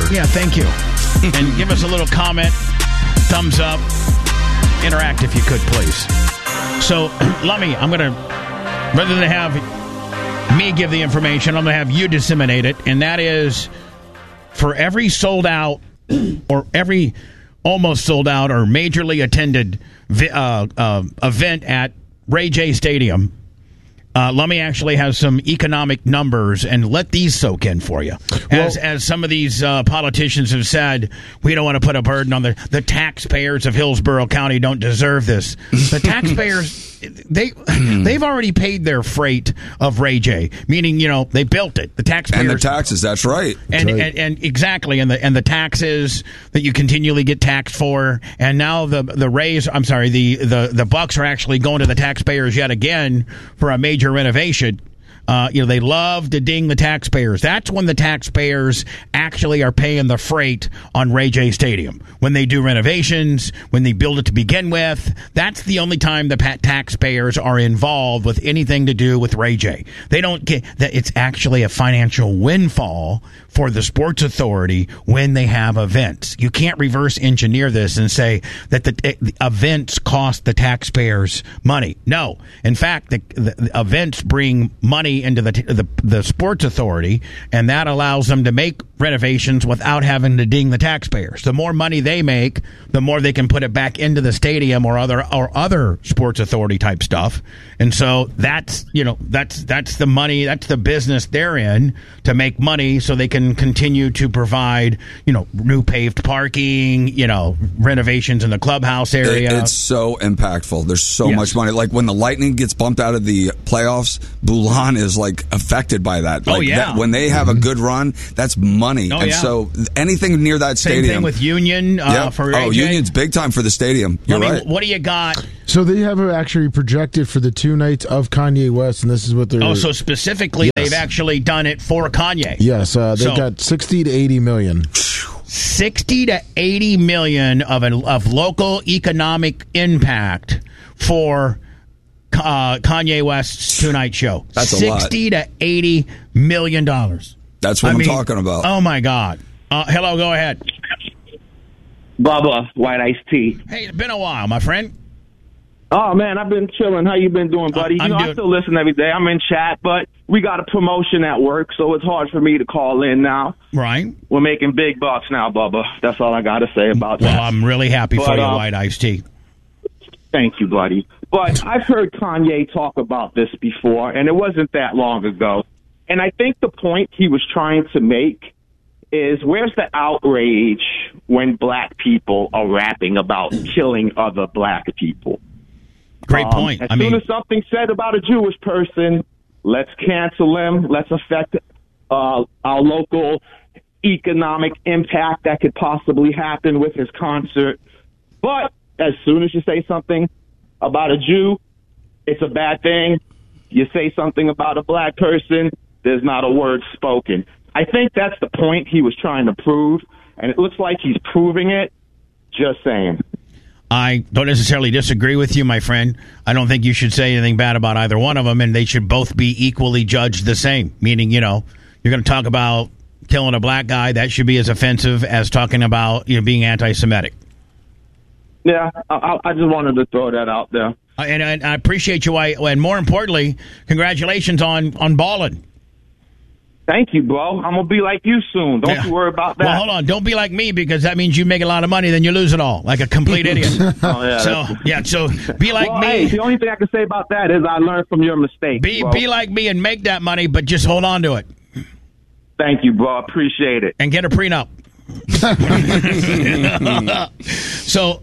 Yeah, thank you. And give us a little comment, thumbs up, interact if you could, please. So, Lummy, I'm going to, rather than have me give the information, I'm going to have you disseminate it, and that is for every sold out or every almost sold out or majorly attended event at Ray J Stadium, Lummy actually has some economic numbers, and let these soak in for you. As some of these politicians have said, we don't want to put a burden on the taxpayers of Hillsborough County don't deserve this. The taxpayers, they've already paid their freight of Ray J, meaning, they built it. The taxpayers. And the taxes, that's right. And exactly, and the taxes that you continually get taxed for, and now the bucks are actually going to the taxpayers yet again for a major renovation. They love to ding the taxpayers. That's when the taxpayers actually are paying the freight on Ray J Stadium. When they do renovations, when they build it to begin with, that's the only time the taxpayers are involved with anything to do with Ray J. They don't get that. It's actually a financial windfall for the Sports Authority when they have events. You can't reverse engineer this and say that the events cost the taxpayers money. No. In fact, the events bring money into the Sports Authority, and that allows them to make renovations without having to ding the taxpayers. The more money they make, the more they can put it back into the stadium or other Sports Authority type stuff. And so that's the money, that's the business they're in, to make money so they can continue to provide, new paved parking, renovations in the clubhouse area. It's so impactful. There's so much money. Like when the Lightning gets bumped out of the playoffs, Boulan is affected by that. When they have a good run, that's money. So anything near that stadium. Same thing with Union for AJ. Union's big time for the stadium. You're right. What do you got? So they have actually projected for the 2 nights of Kanye West, and this is what they're... Oh, so specifically they've actually done it for Kanye. Yes, they've got 60 to 80 million. 60 to 80 million of local economic impact for Kanye West's 2-night show. That's a lot. 60 to 80 million dollars. That's what I'm talking about. Oh my God. Hello, go ahead. Bubba, White Iced Tea. Hey, it's been a while, my friend. Oh, man, I've been chilling. How you been doing, buddy? I still listen every day. I'm in chat, but we got a promotion at work, so it's hard for me to call in now. Right. We're making big bucks now, Bubba. That's all I got to say about that. Well, I'm really happy for you, White Iced Tea. Thank you, buddy. But I've heard Kanye talk about this before, and it wasn't that long ago. And I think the point he was trying to make is, where's the outrage when black people are rapping about killing other black people? Great point. As soon as something said about a Jewish person, let's cancel him. Let's affect our local economic impact that could possibly happen with his concert. But as soon as you say something about a Jew, it's a bad thing. You say something about a black person, there's not a word spoken. I think that's the point he was trying to prove, and it looks like he's proving it. Just saying. I don't necessarily disagree with you, my friend. I don't think you should say anything bad about either one of them, and they should both be equally judged the same. Meaning, you're going to talk about killing a black guy, that should be as offensive as talking about being anti-Semitic. Yeah, I just wanted to throw that out there. And I appreciate you, and more importantly, congratulations on balling. Thank you, bro. I'm going to be like you soon. Don't you worry about that. Well, hold on. Don't be like me, because that means you make a lot of money, then you lose it all, like a complete idiot. So be like me. Hey, the only thing I can say about that is I learned from your mistakes. Be like me and make that money, but just hold on to it. Thank you, bro. Appreciate it. And get a prenup. So,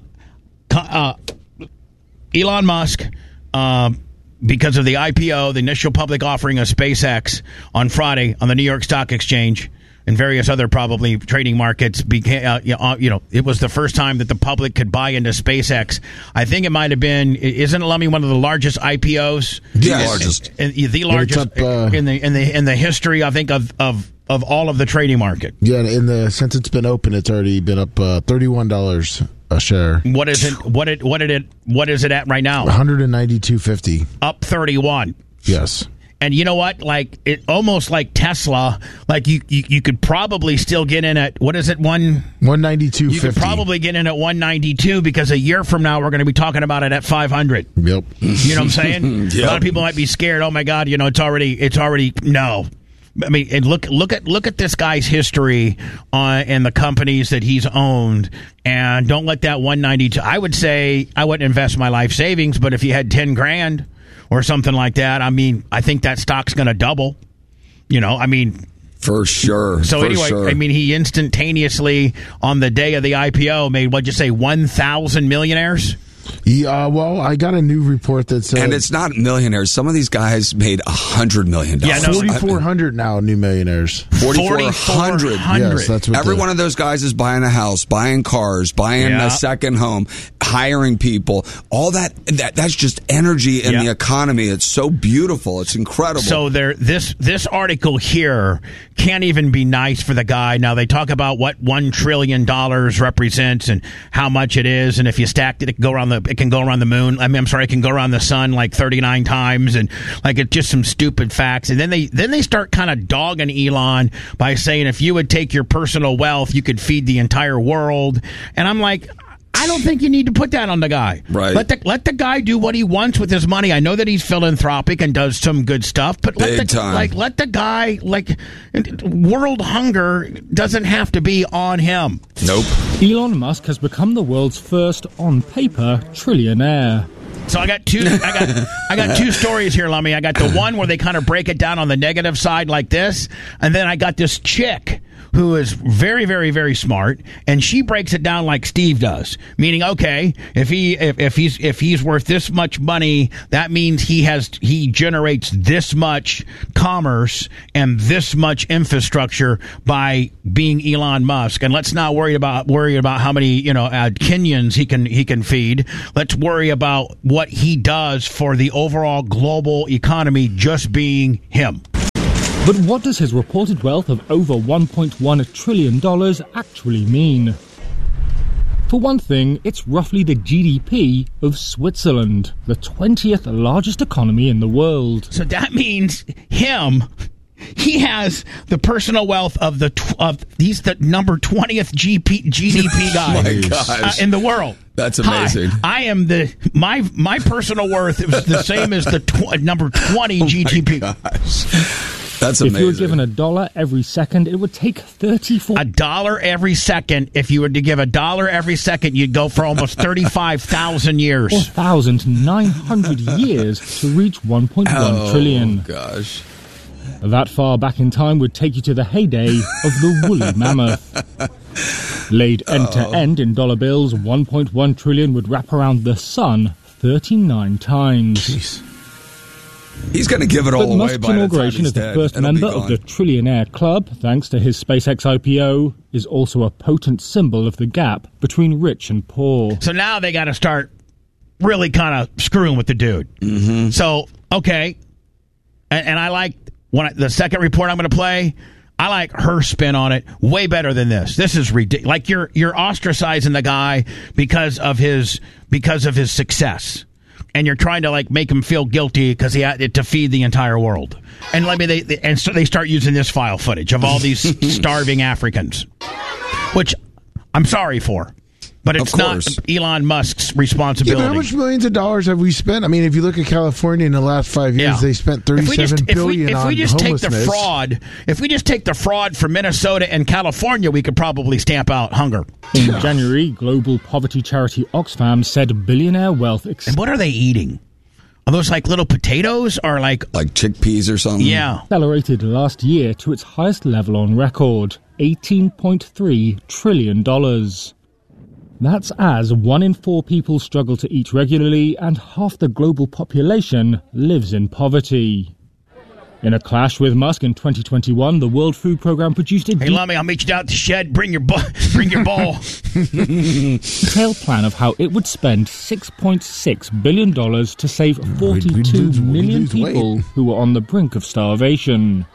Elon Musk, because of the IPO, the initial public offering of SpaceX on Friday on the New York Stock Exchange and various other probably trading markets, it was the first time that the public could buy into SpaceX. I think it might have been, isn't it, Lummy, one of the largest IPOs? The largest. The largest in the history, I think, of all of the trading market. Yeah, since it's been open, it's already been up $31 a share. What is it? What is it at right now? $192.50. Up 31. Yes. And you know what? Like, it almost like Tesla, like you could probably still get in at, what is it, 192.50. You could probably get in at 192 because a year from now we're going to be talking about it at 500. Yep. You know what I'm saying? Yep. A lot of people might be scared. Oh my God, it's already no. I mean, and look at this guy's history and the companies that he's owned, and don't let that 192. I would say I wouldn't invest my life savings, but if you had $10,000 or something like that, I mean, I think that stock's going to double. I mean, for sure. So anyway, I mean, he instantaneously on the day of the IPO made 1,000 millionaires. Yeah, well, I got a new report that said... And it's not millionaires. Some of these guys made $100 million. Yeah, no, 4,400 now, new millionaires. 4,400. Yes, that's what every one of those guys is buying a house, buying cars, buying a second home, hiring people. All that's just energy in the economy. It's so beautiful. It's incredible. So this article here can't even be nice for the guy. Now, they talk about what $1 trillion represents and how much it is, and if you stacked it, it can go around the moon. I mean, I'm sorry, it can go around the sun like 39 times, and like it's just some stupid facts. And then they start kind of dogging Elon by saying if you would take your personal wealth, you could feed the entire world. And I'm like, I don't think you need to put that on the guy. Right. Let the guy do what he wants with his money. I know that he's philanthropic and does some good stuff, but let the guy, world hunger doesn't have to be on him. Nope. Elon Musk has become the world's first on-paper trillionaire. So I got two stories here, Lummy. I got the one where they kind of break it down on the negative side like this, and then I got this chick who is very, very, very smart, and she breaks it down like Steve does. Meaning, okay, if he's worth this much money, that means he generates this much commerce and this much infrastructure by being Elon Musk. And let's not worry about how many Kenyans he can feed. Let's worry about what he does for the overall global economy, just being him. But what does his reported wealth of over $1.1 trillion actually mean? For one thing, it's roughly the GDP of Switzerland, the 20th largest economy in the world. So that means he has the personal wealth he's the number 20th GDP guy Oh my gosh. In the world. That's amazing. I am my personal worth is the same as the number 20 GDP. Gosh. That's amazing. If you were given $1 every second, it would take 34... $1 every second. If you were to give $1 every second, you'd go for almost 35,000 years. 4,900 years to reach 1.1 trillion. Oh, gosh. That far back in time would take you to the heyday of the woolly mammoth. Laid end-to-end in dollar bills, 1.1 trillion would wrap around the sun 39 times. Jeez. He's going to give it all away by the time inauguration he's as the dead. first member of the Trillionaire Club, thanks to his SpaceX IPO, is also a potent symbol of the gap between rich and poor. So now they got to start really kind of screwing with the dude. Mm-hmm. So, okay. And I like the second report I'm going to play. I like her spin on it way better than this. This is ridiculous. Like you're ostracizing the guy because of his success. And you're trying to make him feel guilty because he had to feed the entire world. And so they start using this file footage of all these starving Africans, which I'm sorry for, but it's not Elon Musk's responsibility. Yeah, but how much millions of dollars have we spent? I mean, if you look at California in the last 5 years, they spent $37 billion on homelessness. If we just take the fraud from Minnesota and California, we could probably stamp out hunger. In January, global poverty charity Oxfam said billionaire wealth... And what are they eating? Are those little potatoes or like chickpeas or something? Yeah. Accelerated last year to its highest level on record, $18.3 trillion. That's as 1 in 4 people struggle to eat regularly and half the global population lives in poverty. In a clash with Musk in 2021, the World Food Programme produced a... Hey, Lummy, I'll meet you down at the shed. Bring your ball. Detailed plan of how it would spend $6.6 billion to save 42 million people who were on the brink of starvation.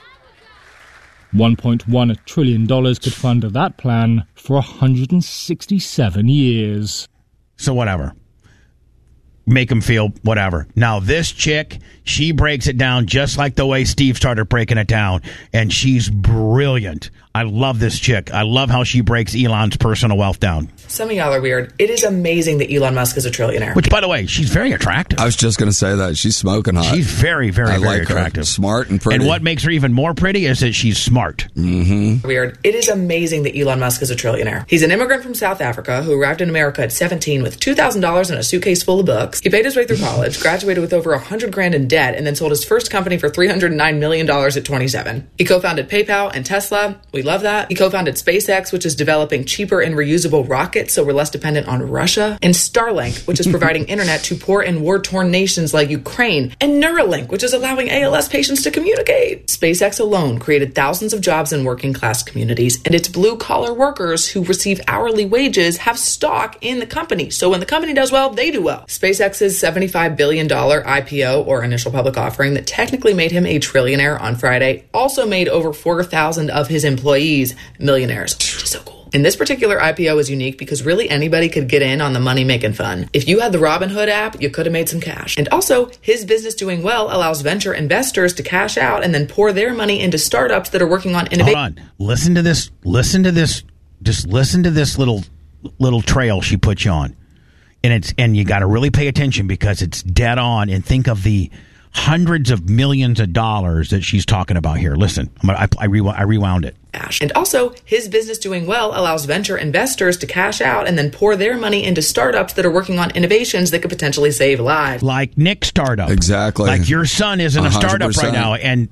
$1.1 trillion could fund that plan for 167 years. So whatever. make them feel whatever. Now, this chick, she breaks it down just like the way Steve started breaking it down, and she's brilliant. I love this chick. I love how she breaks Elon's personal wealth down. Some of y'all are weird. It is amazing that Elon Musk is a trillionaire. Which, by the way, she's very attractive. I was just going to say that. She's smoking hot. She's very, very, very attractive. Her. Smart and pretty. And what makes her even more pretty is that she's smart. Mm-hmm. Weird. It is amazing that Elon Musk is a trillionaire. He's an immigrant from South Africa who arrived in America at 17 with $2,000 in a suitcase full of books. He paid his way through college, graduated with over $100,000 in debt, and then sold his first company for $309 million at 27. He co-founded PayPal and Tesla. We love that. He co-founded SpaceX, which is developing cheaper and reusable rockets so we're less dependent on Russia, and Starlink, which is providing internet to poor and war-torn nations like Ukraine, and Neuralink, which is allowing ALS patients to communicate. SpaceX alone created thousands of jobs in working-class communities, and its blue-collar workers who receive hourly wages have stock in the company. So when the company does well, they do well. SpaceX's $75 billion IPO, or initial public offering, that technically made him a trillionaire on Friday, also made over 4,000 of his employees millionaires, which is so cool. And this particular IPO is unique because really anybody could get in on the money-making fun. If you had the Robinhood app, you could have made some cash. And also, his business doing well allows venture investors to cash out and then pour their money into startups that are working on innovation. Hold on. Listen to this. Just listen to this little trail she puts you on. And you got to really pay attention because it's dead on. And think of the hundreds of millions of dollars that she's talking about here. Listen, I rewound it. And also, his business doing well allows venture investors to cash out and then pour their money into startups that are working on innovations that could potentially save lives. Like Nick's startup. Exactly. Like your son is in a startup 100%. right now. And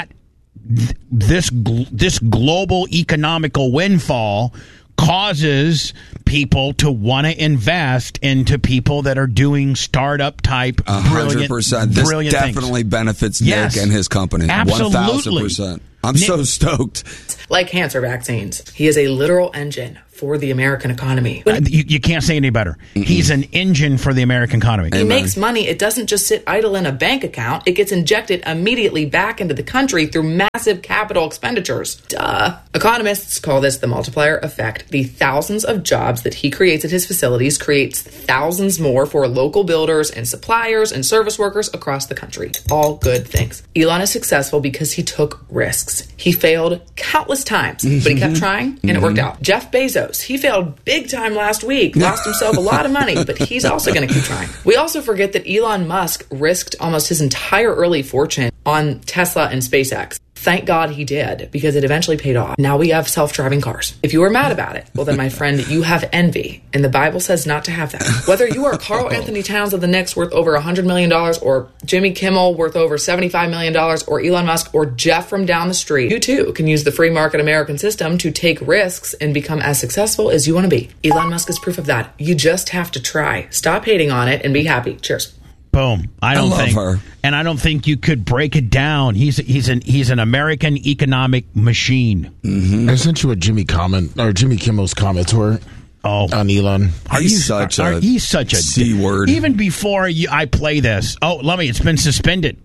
this global economical windfall causes people to want to invest into people that are doing startup type 100%. This definitely benefits Nick and his company. Absolutely. 1,000%. I'm so stoked. Like cancer vaccines, he is a literal engine for the American economy. You can't say any better. Mm-mm. He's an engine for the American economy. He makes money. It doesn't just sit idle in a bank account. It gets injected immediately back into the country through massive capital expenditures. Duh. Economists call this the multiplier effect. The thousands of jobs that he creates at his facilities creates thousands more for local builders and suppliers and service workers across the country. All good things. Elon is successful because he took risks. He failed countless times, but he kept trying, and it worked out. Jeff Bezos, he failed big time last week, lost himself a lot of money, but he's also going to keep trying. We also forget that Elon Musk risked almost his entire early fortune on Tesla and SpaceX. Thank God he did, because it eventually paid off. Now we have self-driving cars. If you were mad about it, well then, my friend, you have envy, and the Bible says not to have that. Whether you are Carl Anthony Towns of the Knicks worth over $100 million, or Jimmy Kimmel worth over $75 million, or Elon Musk, or Jeff from down the street, you too can use the free market American system to take risks and become as successful as you want to be. Elon Musk is proof of that. You just have to try. Stop hating on it and be happy. Cheers. Boom. I love her. And I don't think you could break it down. He's an American economic machine. Mm-hmm. I sent you what Jimmy Kimmel's comments were. On Elon. He's such a C word. Even before I play this. Oh, Lummy, it's been suspended.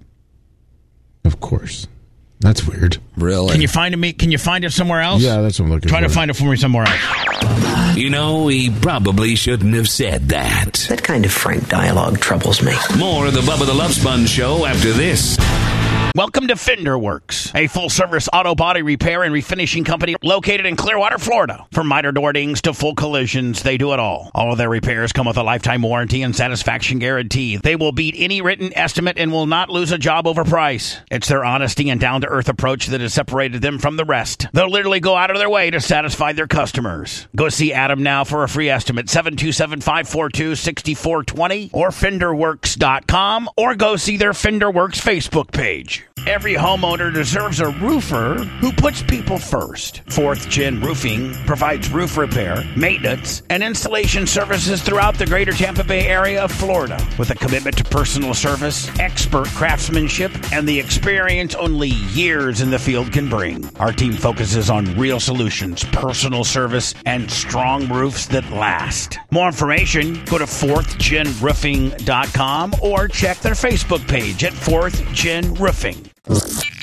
Of course. That's weird. Really? Can you find it somewhere else? Yeah, that's what I'm looking for. Try to find it for me somewhere else. You know, he probably shouldn't have said that. That kind of frank dialogue troubles me. More of the Bubba the Love Sponge Show after this. Welcome to Fender Works, a full-service auto body repair and refinishing company located in Clearwater, Florida. From minor door dings to full collisions, they do it all. All of their repairs come with a lifetime warranty and satisfaction guarantee. They will beat any written estimate and will not lose a job over price. It's their honesty and down-to-earth approach that has separated them from the rest. They'll literally go out of their way to satisfy their customers. Go see Adam now for a free estimate, 727-542-6420, or FenderWorks.com, or go see their Fender Works Facebook page. Every homeowner deserves a roofer who puts people first. 4th Gen Roofing provides roof repair, maintenance, and installation services throughout the greater Tampa Bay area of Florida. With a commitment to personal service, expert craftsmanship, and the experience only years in the field can bring. Our team focuses on real solutions, personal service, and strong roofs that last. More information, go to 4thgenroofing.com or check their Facebook page at 4th Gen Roofing.